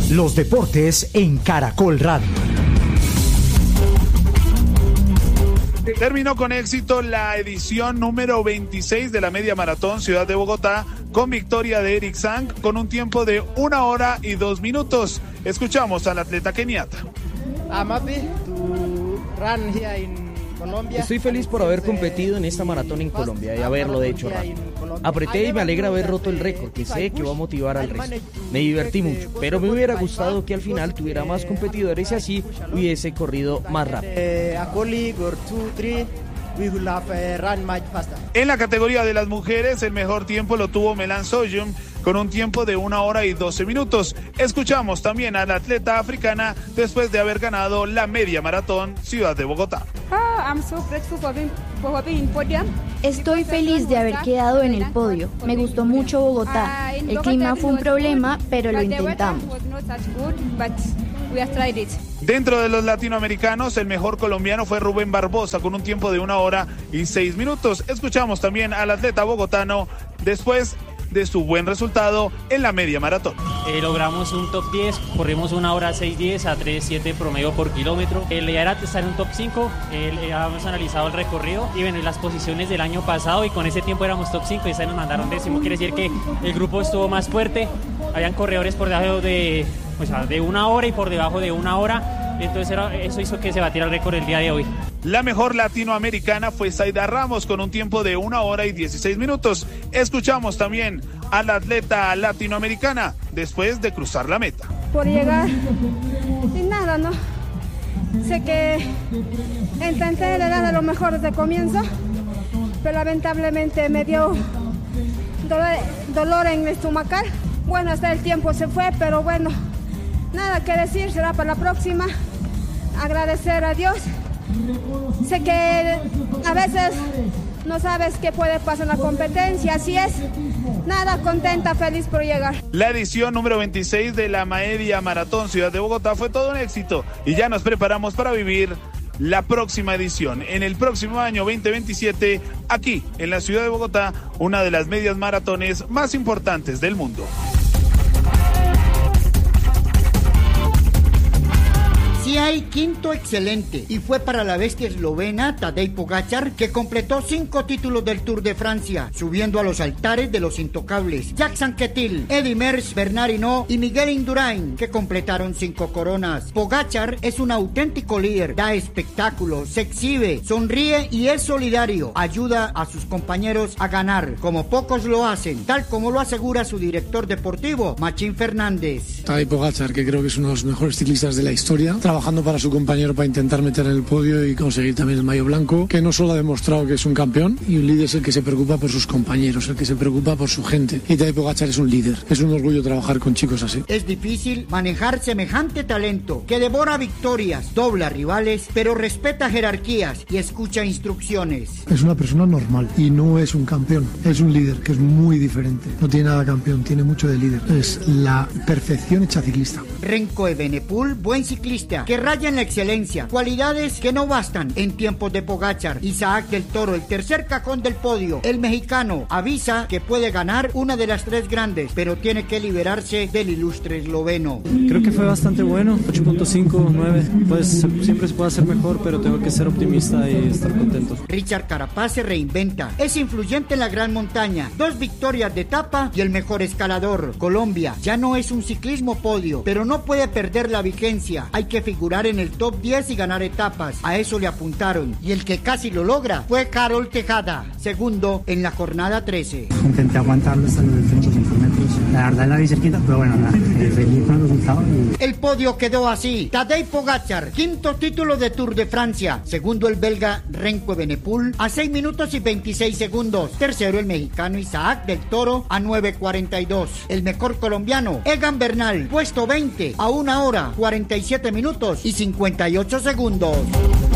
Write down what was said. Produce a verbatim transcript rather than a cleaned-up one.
Los deportes en Caracol Radio. Terminó con éxito la edición número veintiséis de la Media Maratón Ciudad de Bogotá con victoria de Eric Sang con un tiempo de una hora y dos minutos. Escuchamos al atleta keniata. I'm happy to run here in Colombia. Estoy feliz por haber competido en esta maratón en Colombia y haberlo hecho rápido. Apreté y me alegra haber roto el récord, que sé que va a motivar al resto. Me divertí mucho, pero me hubiera gustado que al final tuviera más competidores y así hubiese corrido más rápido. En la categoría de las mujeres, el mejor tiempo lo tuvo Melan Soyum con un tiempo de una hora y doce minutos. Escuchamos también a la atleta africana después de haber ganado la Media Maratón Ciudad de Bogotá. Estoy feliz de haber quedado en el podio. Me gustó mucho Bogotá. El clima fue un problema, pero lo intentamos. Dentro de los latinoamericanos, el mejor colombiano fue Rubén Barbosa con un tiempo de una hora y seis minutos. Escuchamos también al atleta bogotano después de su buen resultado en la Media Maratón. Eh, logramos un top diez, corrimos una hora seis diez a tres siete promedio por kilómetro. Eh, la idea era estar en un top cinco, eh, habíamos analizado el recorrido y bueno, y las posiciones del año pasado y con ese tiempo éramos top cinco y esa nos mandaron décimo. Quiere decir que el grupo estuvo más fuerte, habían corredores por debajo de, pues, de una hora y por debajo de una hora, entonces era, eso hizo que se batiera el récord el día de hoy. La mejor latinoamericana fue Zaida Ramos con un tiempo de una hora y dieciséis minutos. Escuchamos también a la atleta latinoamericana después de cruzar la meta. Por llegar y nada, ¿no? Sé que intenté de dar lo mejor desde el comienzo, pero lamentablemente me dio dolor, dolor en el estomacal. Bueno, hasta el tiempo se fue, pero bueno, nada que decir, será para la próxima. Agradecer a Dios. Sé que a veces no sabes qué puede pasar en la competencia, así es. Nada, contenta, feliz por llegar. La edición número veintiséis de la Media Maratón Ciudad de Bogotá fue todo un éxito y ya nos preparamos para vivir la próxima edición. En el próximo año veinte veintisiete, aquí en la Ciudad de Bogotá, una de las medias maratones más importantes del mundo. Sí hay quinto excelente y fue para la bestia eslovena Tadej Pogačar, que completó cinco títulos del Tour de Francia, subiendo a los altares de los intocables Jacques Anquetil, Eddy Merckx, Bernard Hinault y Miguel Indurain, que completaron cinco coronas. Pogačar es un auténtico líder, da espectáculo, se exhibe, sonríe y es solidario, ayuda a sus compañeros a ganar, como pocos lo hacen, tal como lo asegura su director deportivo, Machín Fernández. Tadej Pogačar, que creo que es uno de los mejores ciclistas de la historia, trabajando para su compañero para intentar meter en el podio y conseguir también el maillot blanco, que no solo ha demostrado que es un campeón, y un líder es el que se preocupa por sus compañeros, el que se preocupa por su gente, y Tadej Pogačar es un líder. Es un orgullo trabajar con chicos así. Es difícil manejar semejante talento que devora victorias, dobla rivales, pero respeta jerarquías y escucha instrucciones. Es una persona normal y no es un campeón, es un líder que es muy diferente. No tiene nada de campeón, tiene mucho de líder. Es la perfección hecha ciclista. Renko Evenepoel, buen ciclista, que raya en la excelencia, cualidades que no bastan en tiempos de Pogačar. Isaac del Toro, el tercer cajón del podio, el mexicano, avisa que puede ganar una de las tres grandes, pero tiene que liberarse del ilustre esloveno. Creo que fue bastante bueno, ocho punto cinco, nueve, pues siempre se puede hacer mejor, pero tengo que ser optimista y estar contento. Richard Carapaz se reinventa, es influyente en la gran montaña, dos victorias de etapa y el mejor escalador. Colombia ya no es un ciclismo podio, pero no puede perder la vigencia, hay que figurar en el top diez y ganar etapas, a eso le apuntaron, y el que casi lo logra fue Carol Tejada, segundo en la jornada trece. Intenté aguantarlo hasta los últimos cinco metros, la verdad la vi cerquita, pero bueno, nada, eh, feliz con el resultado. Y... El podio quedó así: Tadej Pogačar, quinto título de Tour de Francia, segundo el belga Renko Evenepoel a seis minutos y veintiséis segundos, tercero el mexicano Isaac del Toro a nueve cuarenta y dos, el mejor colombiano Egan Bernal, puesto veinte a una hora cuarenta y siete minutos y cincuenta y ocho segundos.